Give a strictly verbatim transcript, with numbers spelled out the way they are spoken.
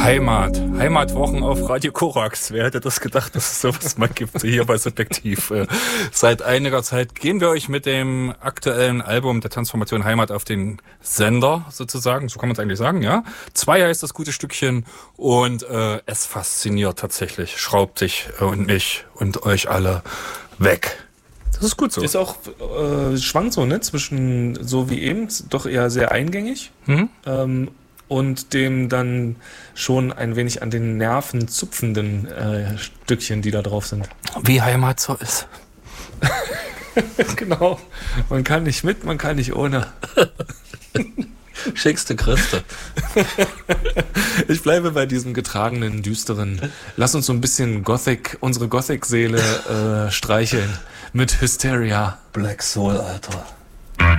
Heimat. Heimatwochen auf Radio Korax. Wer hätte das gedacht, dass es sowas mal gibt hier bei Subjektiv? Seit einiger Zeit gehen wir euch mit dem aktuellen Album der Transformation Heimat auf den Sender sozusagen. So kann man es eigentlich sagen, ja. Zwei heißt das gute Stückchen und äh, es fasziniert tatsächlich. Schraubt sich und mich und euch alle weg. Das ist gut so. Ist auch, äh, schwankt so, ne? Zwischen so wie eben, doch eher sehr eingängig. Mhm. Ähm, und dem dann schon ein wenig an den Nerven zupfenden äh, Stückchen, die da drauf sind. Wie Heimat so ist. Genau. Man kann nicht mit, man kann nicht ohne. Schickste Christe. Ich bleibe bei diesem getragenen, düsteren. Lass uns so ein bisschen Gothic, unsere Gothic-Seele äh, streicheln mit Hysteria. Black Soul, Alter.